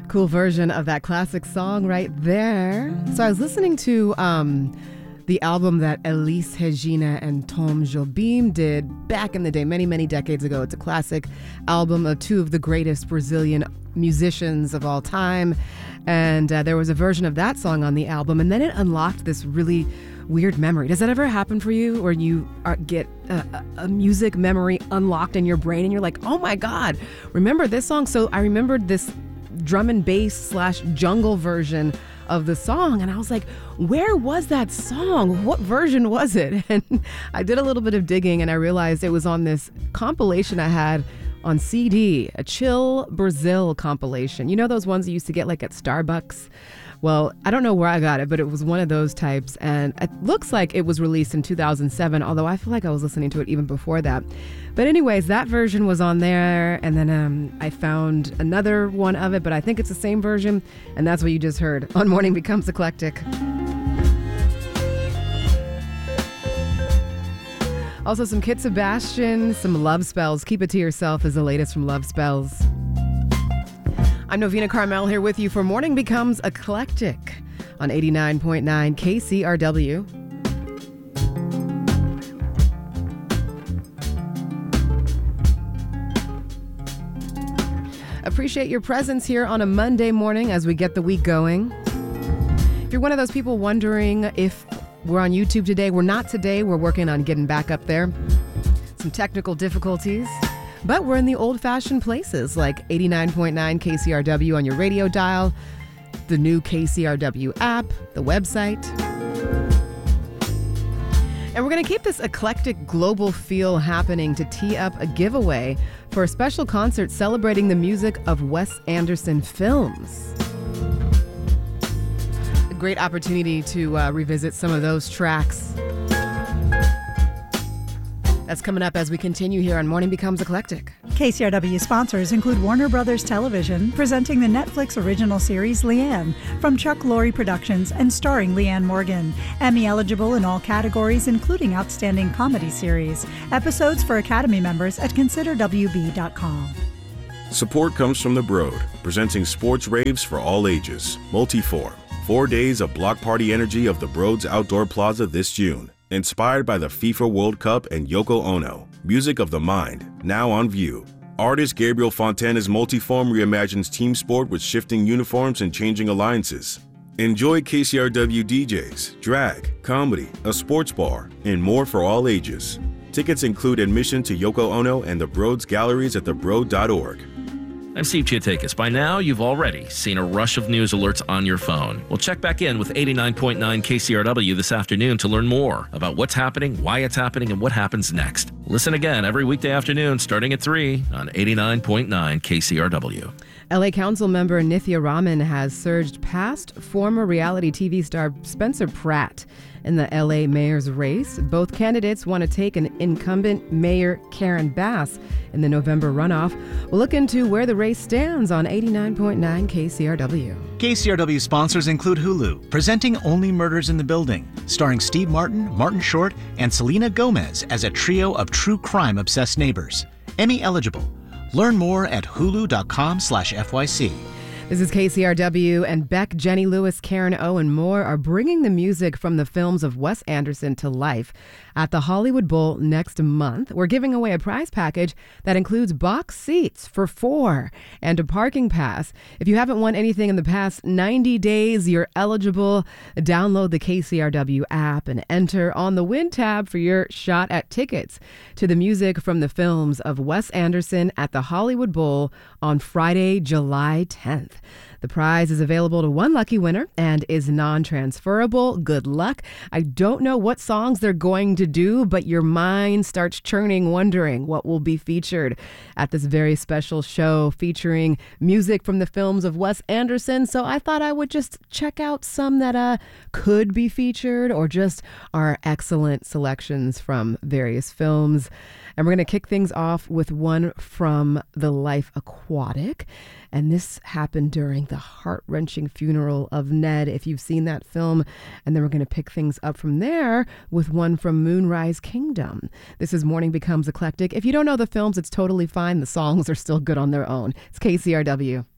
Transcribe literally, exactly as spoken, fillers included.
Cool version of that classic song right there. So I was listening to um, the album that Elis Regina and Tom Jobim did back in the day, many, many decades ago. It's a classic album of two of the greatest Brazilian musicians of all time. And uh, there was a version of that song on the album, and then it unlocked this really weird memory. Does that ever happen for you, where you are, get a, a music memory unlocked in your brain and you're like, oh my God, remember this song? So I remembered this drum and bass slash jungle version of the song, and I was like, where was that song? What version was it? And I did a little bit of digging, and I realized it was on this compilation I had on C D, a Chill Brazil compilation. You know those ones you used to get like at Starbucks? Well, I don't know where I got it, but it was one of those types, and it looks like it was released in two thousand seven, although I feel like I was listening to it even before that. But anyways, that version was on there, and then um, I found another one of it, but I think it's the same version, and that's what you just heard on Morning Becomes Eclectic. Also, some Kit Sebastian, some Love Spells. Keep It to Yourself is the latest from Love Spells. I'm Novena Carmel here with you for Morning Becomes Eclectic on eighty-nine point nine K C R W. Appreciate your presence here on a Monday morning as we get the week going. If you're one of those people wondering if we're on YouTube today, we're not today. We're working on getting back up there. Some technical difficulties. But we're in the old-fashioned places like eighty-nine point nine K C R W on your radio dial, the new K C R W app, the website. And we're going to keep this eclectic global feel happening to tee up a giveaway for a special concert celebrating the music of Wes Anderson films. A great opportunity to uh, revisit some of those tracks. That's coming up as we continue here on Morning Becomes Eclectic. K C R W sponsors include Warner Brothers Television, presenting the Netflix original series Leanne from Chuck Lorre Productions and starring Leanne Morgan. Emmy eligible in all categories, including Outstanding Comedy Series. Episodes for Academy members at consider w b dot com. Support comes from The Broad, presenting sports raves for all ages. Multiform. Four days of block party energy of The Broad's Outdoor Plaza this June. Inspired by the FIFA World Cup and Yoko Ono. Music of the Mind, now on view. Artist Gabriel Fontana's Multiform reimagines team sport with shifting uniforms and changing alliances. Enjoy K C R W D Js, drag, comedy, a sports bar, and more for all ages. Tickets include admission to Yoko Ono and the Broad's galleries at the broad dot org. I'm Steve Chiatakis. By now, you've already seen a rush of news alerts on your phone. Well, check back in with eighty-nine point nine K C R W this afternoon to learn more about what's happening, why it's happening, and what happens next. Listen again every weekday afternoon starting at three on eighty-nine point nine K C R W. L A Council member Nithya Raman has surged past former reality T V star Spencer Pratt in the L A mayor's race. Both candidates want to take an incumbent Mayor Karen Bass in the November runoff. We'll look into where the race stands on eighty-nine point nine K C R W. K C R W sponsors include Hulu, presenting Only Murders in the Building, starring Steve Martin, Martin Short, and Selena Gomez as a trio of true crime-obsessed neighbors. Emmy eligible. Learn more at hulu dot com slash F Y C. This is K C R W, and Beck, Jenny Lewis, Karen O, and more are bringing the music from the films of Wes Anderson to life at the Hollywood Bowl next month. We're giving away a prize package that includes box seats for four and a parking pass. If you haven't won anything in the past ninety days, you're eligible. Download the K C R W app and enter on the Win tab for your shot at tickets to the music from the films of Wes Anderson at the Hollywood Bowl on Friday, July tenth. The prize is available to one lucky winner and is non-transferable. Good luck. I don't know what songs they're going to do, but your mind starts churning, wondering what will be featured at this very special show featuring music from the films of Wes Anderson. So I thought I would just check out some that uh, could be featured or just are excellent selections from various films. And we're going to kick things off with one from The Life Aquatic. And this happened during the heart-wrenching funeral of Ned, if you've seen that film. And then we're going to pick things up from there with one from Moonrise Kingdom. This is Morning Becomes Eclectic. If you don't know the films, it's totally fine. The songs are still good on their own. It's K C R W.